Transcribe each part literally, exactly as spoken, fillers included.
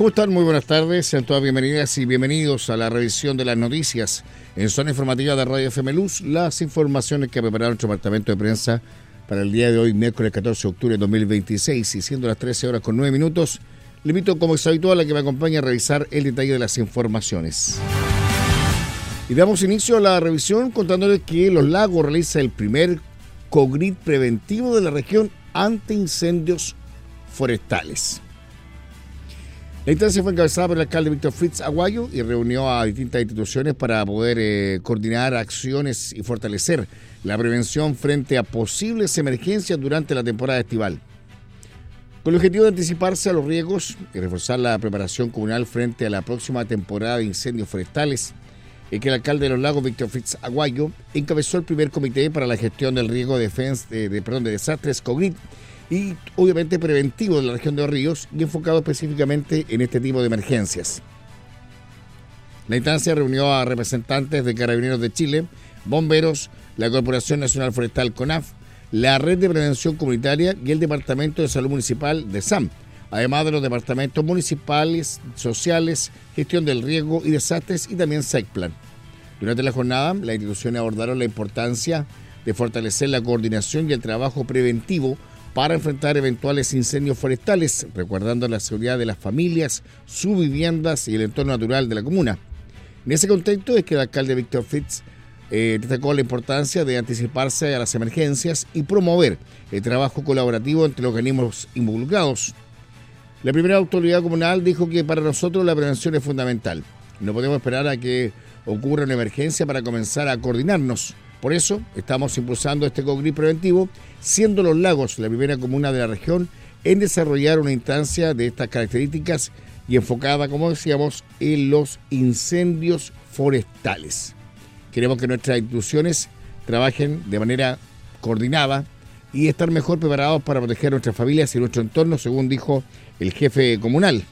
¿Cómo están? Muy buenas tardes. Sean todas bienvenidas y bienvenidos a la revisión de las noticias en Zona Informativa de Radio F M Luz. Las informaciones que ha preparado nuestro departamento de prensa para el día de hoy, miércoles catorce de octubre de dos mil veintiséis, y siendo las trece horas con nueve minutos, le invito, como es habitual, a que me acompañe a revisar el detalle de las informaciones. Y damos inicio a la revisión contándoles que Los Lagos realiza el primer COGRIT preventivo de la región ante incendios forestales. La instancia fue encabezada por el alcalde Víctor Fritz Aguayo y reunió a distintas instituciones para poder eh, coordinar acciones y fortalecer la prevención frente a posibles emergencias durante la temporada estival. Con el objetivo de anticiparse a los riesgos y reforzar la preparación comunal frente a la próxima temporada de incendios forestales, es que el alcalde de Los Lagos, Víctor Fritz Aguayo, encabezó el primer comité para la gestión del riesgo de, defensa, de, de, perdón, de desastres COGRIT y obviamente preventivo de la región de Los Ríos y enfocado específicamente en este tipo de emergencias. La instancia reunió a representantes de Carabineros de Chile, bomberos, la Corporación Nacional Forestal CONAF, la Red de Prevención Comunitaria y el Departamento de Salud Municipal de S A M, además de los departamentos municipales, sociales, gestión del riesgo y desastres y también SECPLAN. Durante la jornada, las instituciones abordaron la importancia de fortalecer la coordinación y el trabajo preventivo para enfrentar eventuales incendios forestales, resguardando la seguridad de las familias, sus viviendas y el entorno natural de la comuna. En ese contexto es que el alcalde Víctor Fritz eh, destacó la importancia de anticiparse a las emergencias y promover el trabajo colaborativo entre los organismos involucrados. La primera autoridad comunal dijo que para nosotros la prevención es fundamental. No podemos esperar a que ocurra una emergencia para comenzar a coordinarnos. Por eso estamos impulsando este COGRIT preventivo, siendo Los Lagos la primera comuna de la región en desarrollar una instancia de estas características y enfocada, como decíamos, en los incendios forestales. Queremos que nuestras instituciones trabajen de manera coordinada y estar mejor preparados para proteger a nuestras familias y nuestro entorno, según dijo el jefe comunal.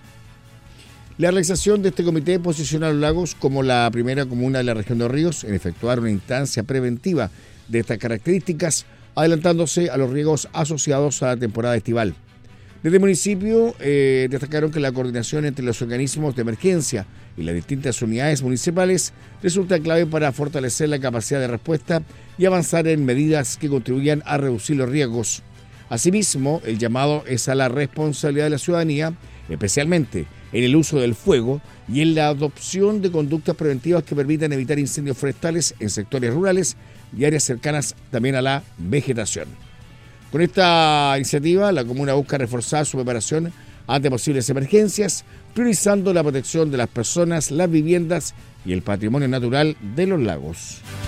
La realización de este comité posiciona a Los Lagos como la primera comuna de la región de Los Ríos en efectuar una instancia preventiva de estas características, adelantándose a los riesgos asociados a la temporada estival. Desde el municipio eh, destacaron que la coordinación entre los organismos de emergencia y las distintas unidades municipales resulta clave para fortalecer la capacidad de respuesta y avanzar en medidas que contribuyan a reducir los riesgos. Asimismo, el llamado es a la responsabilidad de la ciudadanía, especialmente en el uso del fuego y en la adopción de conductas preventivas que permitan evitar incendios forestales en sectores rurales y áreas cercanas también a la vegetación. Con esta iniciativa, la comuna busca reforzar su preparación ante posibles emergencias, priorizando la protección de las personas, las viviendas y el patrimonio natural de Los Lagos.